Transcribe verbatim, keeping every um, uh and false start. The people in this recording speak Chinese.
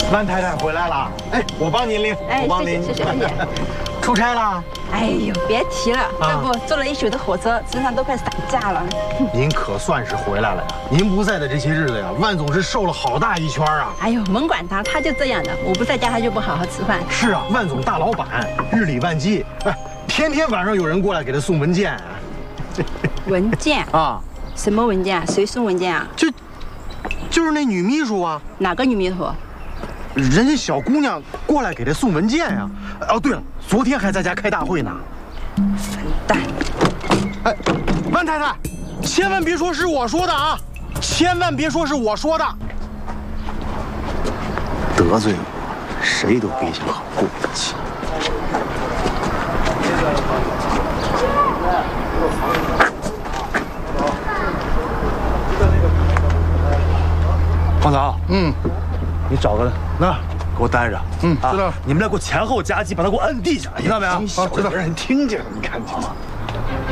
万太太回来了，哎，我帮您拎， 哎， 我帮您， 谢谢谢谢谢谢。 出差了？ 哎呦，别提了， 啊这不坐了一宿的火车，身上都快散架了。 您可算是回来了呀！您不在的这些日子呀，万总是瘦了好大一圈啊。 哎呦，甭管他，他就这样的。我不在家，他就不好好吃饭。 是啊，万总大老板，日理万机，哎，天天晚上有人过来给他送文件。 文件啊？ 什么文件啊？谁送文件啊？ 就，就是那女秘书啊。 哪个女秘书？ 人家小姑娘过来给他送文件呀。哦，对了，昨天还在家开大会呢。 笨蛋！ 哎，万太太，千万别说是我说的啊！千万别说是我说的。得罪我，谁都别想好过日子。 黄总，嗯，你找个那给我待着。 嗯，知道了。 你们俩给我前后夹击，把他给我摁地下，听到没有？ 好，知道。让人听见了，你看见吗？